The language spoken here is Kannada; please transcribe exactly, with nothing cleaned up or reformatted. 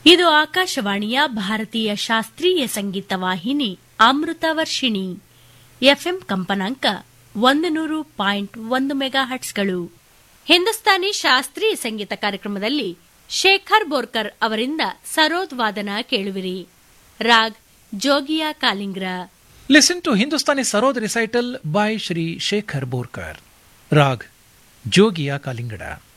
ಇದು ಆಕಾಶವಾಣಿಯ ಭಾರತೀಯ ಶಾಸ್ತ್ರೀಯ ಸಂಗೀತ ವಾಹಿನಿ ಅಮೃತ ವರ್ಷಿಣಿ. ಎಫ್ಎಂ ಕಂಪನಾಂಕ ಒಂದು ನೂರು ಪಾಯಿಂಟ್ ಒಂದು ಮೆಗಾ ಹಟ್ಸ್ಗಳು. ಹಿಂದೂಸ್ತಾನಿ ಶಾಸ್ತ್ರೀಯ ಸಂಗೀತ ಕಾರ್ಯಕ್ರಮದಲ್ಲಿ ಶೇಖರ್ ಬೋರ್ಕರ್ ಅವರಿಂದ ಸರೋದ್ ವಾದನ ಕೇಳುವಿರಿ. Raag ಜೋಗಿಯಾ ಕಾಲಿಂಗ್ರ. Listen to Hindustani sarod recital by Shri Shekhar Borkar. Raag ಜೋಗಿಯಾ ಕಾಲಿಂಗಡ.